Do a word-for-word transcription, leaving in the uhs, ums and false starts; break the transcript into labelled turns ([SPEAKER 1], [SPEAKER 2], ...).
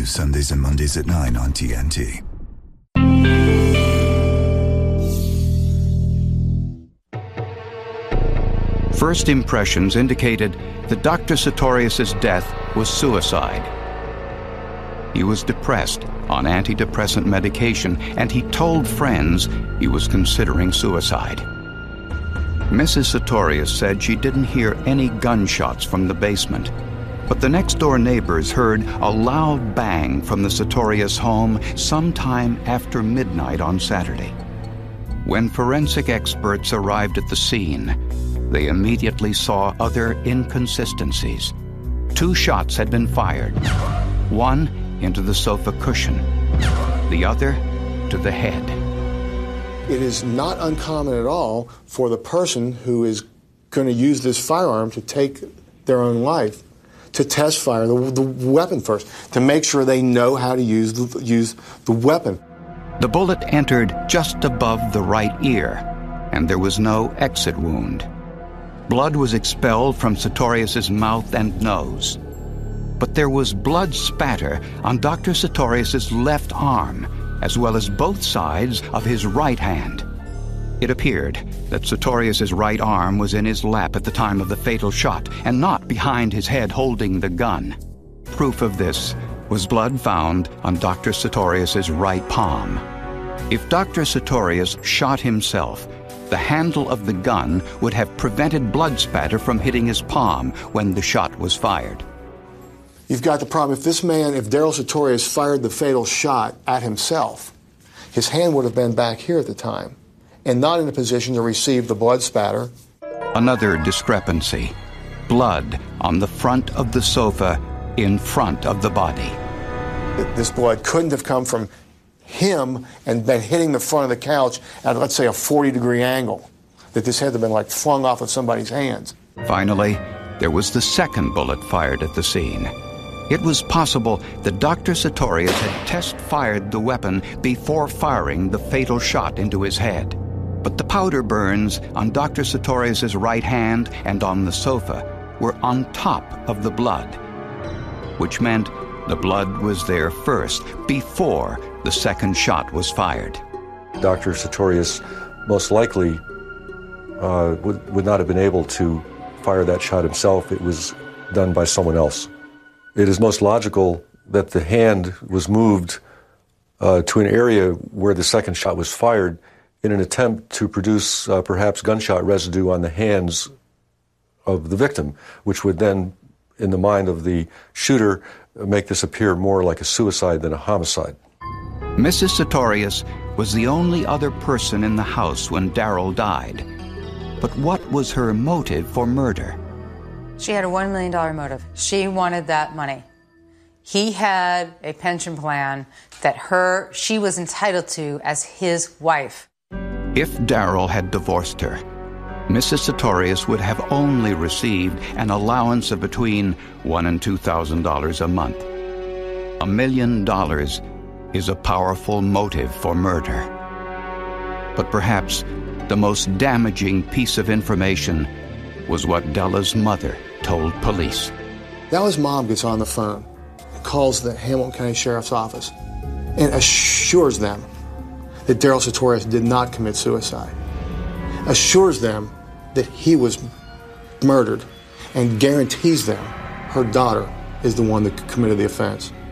[SPEAKER 1] News, Sundays and Mondays at nine on T N T.
[SPEAKER 2] First impressions indicated that Doctor Sartorius' death was suicide. He was depressed on antidepressant medication, and he told friends he was considering suicide. Missus Sartorius said she didn't hear any gunshots from the basement, but the next-door neighbors heard a loud bang from the Sartorius home sometime after midnight on Saturday. When forensic experts arrived at the scene, they immediately saw other inconsistencies. Two shots had been fired, one into the sofa cushion, the other to the head.
[SPEAKER 3] It is not uncommon at all for the person who is going to use this firearm to take their own life to test fire the, the weapon first, to make sure they know how to use the, use the weapon.
[SPEAKER 2] The bullet entered just above the right ear, and there was no exit wound. Blood was expelled from Sartorius's mouth and nose. But there was blood spatter on Doctor Sartorius's left arm, as well as both sides of his right hand. It appeared that Sartorius's right arm was in his lap at the time of the fatal shot, and not behind his head holding the gun. Proof of this was blood found on Doctor Sartorius's right palm. If Doctor Sartorius shot himself, the handle of the gun would have prevented blood spatter from hitting his palm when the shot was fired.
[SPEAKER 3] You've got the problem. If this man, if Darryl Sartorius fired the fatal shot at himself, his hand would have been back here at the time and not in a position to receive the blood spatter.
[SPEAKER 2] Another discrepancy. Blood on the front of the sofa in front of the body.
[SPEAKER 3] This blood couldn't have come from him and been hitting the front of the couch at, let's say, a forty degree angle, that this had to have been like flung off of somebody's hands.
[SPEAKER 2] Finally, there was the second bullet fired at the scene. It was possible that Doctor Sartorius had test-fired the weapon before firing the fatal shot into his head. But the powder burns on Doctor Sartorius's right hand and on the sofa were on top of the blood, which meant the blood was there first, before the second shot was fired.
[SPEAKER 4] Doctor Sartorius most likely uh, would, would not have been able to fire that shot himself. It was done by someone else. It is most logical that the hand was moved uh, to an area where the second shot was fired in an attempt to produce uh, perhaps gunshot residue on the hands of the victim, which would then, in the mind of the shooter, make this appear more like a suicide than a homicide.
[SPEAKER 2] Missus Sartorius was the only other person in the house when Darryl died. But what was her motive for murder?
[SPEAKER 5] She had a one million dollars motive. She wanted that money. He had a pension plan that her she was entitled to as his wife.
[SPEAKER 2] If Darryl had divorced her, Missus Sartorius would have only received an allowance of between one and two thousand dollars a month. A million dollars is a powerful motive for murder. But perhaps the most damaging piece of information was what Della's mother told police.
[SPEAKER 3] Della's mom gets on the phone, calls the Hamilton County Sheriff's Office, and assures them that Darryl Sartorius did not commit suicide. Assures them that he was murdered, and guarantees them her daughter is the one that committed the offense.